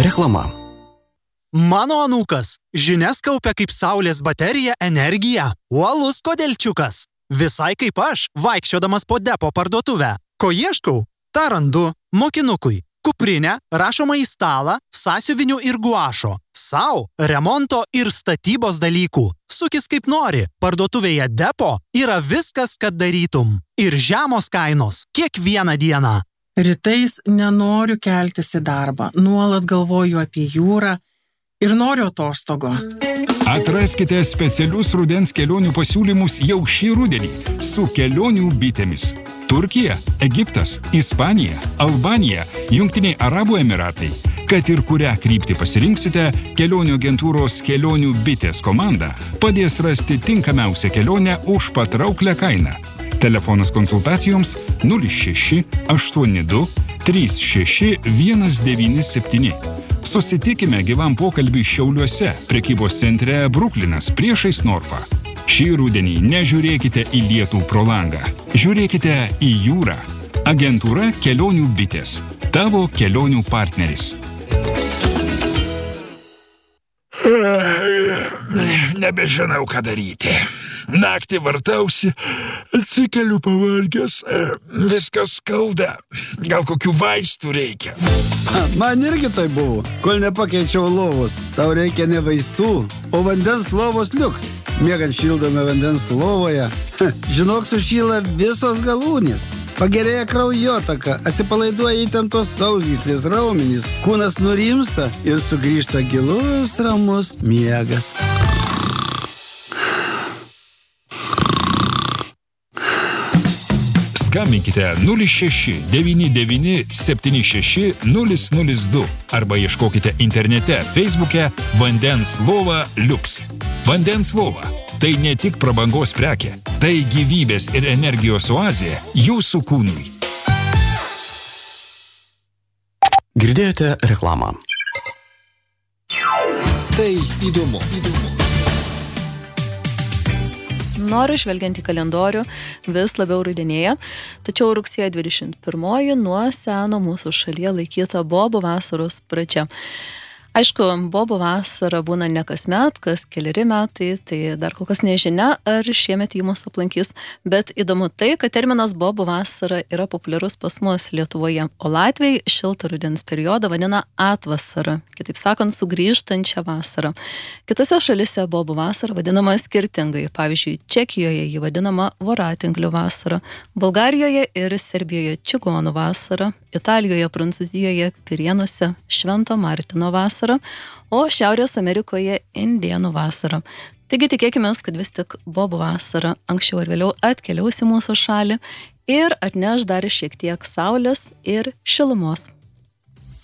Reklama. Mano anūkas žinias kaupia kaip saulės baterija energiją. Uolus kodelčiukas. Visai kaip aš, vaikščiodamas po depo parduotuvę. Ko ieškau? Ta randu. Mokinukui. Kuprinę, rašomą į stalą, sąsiuvinių ir guašo. Sau, remonto ir statybos dalykų. Sukis kaip nori. Parduotuvėje depo yra viskas, kad darytum. Ir žemos kainos. Kiekvieną dieną. Rytais nenoriu keltis į darbą. Nuolat galvoju apie jūrą ir noriu atostogo. Atraskite specialius rudens kelionių pasiūlymus jau šį rudenį su kelionių bitėmis. Turkija, Egiptas, Ispanija, Albanija, Jungtiniai Arabų Emiratai. Kad ir kurią kryptį pasirinksite, kelionių agentūros Kelionių bitės komanda padės rasti tinkamiausią kelionę už patrauklę kainą. Telefonas konsultacijoms 06 82 36 197. Susitikime gyvam pokalbį Šiauliuose, prekybos centre Bruklinas priešais Norfą. Šį rudenį nežiūrėkite į lietų pro langą. Žiūrėkite į jūrą. Agentūra Kelionių bitės. Tavo kelionių partneris. Nebežinau, ką daryti. Naktį vartausi, atsikeliu pavargęs, viskas skauda. Gal kokių vaistų reikia? Man irgi tai buvo, kol nepakeičiau lovos. Tau reikia ne vaistų, o vandens lovos liuks. Miegant šildome vandens lovoje. Žinok, sušyla visos galūnės. Pagerėja kraujotaka, atsipalaiduoja įtemptos sausgyslės raumenys, kūnas nurimsta ir sugrįžta gilus, ramus miegas. Skambinkite 06 99 76 002 arba ieškokite internete Facebook'e Vandens lova Liuks. Vandens lova – tai ne tik prabangos prekė, tai gyvybės ir energijos oazė jūsų kūnui. Girdėjote reklamą. Tai įdomu. Noriu žvelgiant į kalendorių vis labiau rudenėja, tačiau rugsėjo 21 nuo seno mūsų šalyje laikyta bobų vasaros pradžia. Aišku, bobų vasara būna ne kasmet, kas keleri metai, tai dar kol kas nežinia, ar šiemet jį mus aplankys, bet įdomu tai, kad terminas bobų vasara yra populiarus pas mus Lietuvoje, o latviai šiltą rudens periodą vadina atvasara, kitaip sakant, sugrįžtančią vasarą. Kitose šalise bobų vasara vadinama skirtingai, pavyzdžiui, Čekijoje jį vadinama voratinklių vasara, Bulgarijoje ir Serbijoje čigonų vasara, Italijoje, Prancūzijoje, Pirėnuose Švento Martino vasara, o Šiaurės Amerikoje indėnų vasara. Taigi tikėkimės, kad vis tik bobų vasara anksčiau ar vėliau atkeliaus į mūsų šalį ir atneš dar šiek tiek saulės ir šilumos.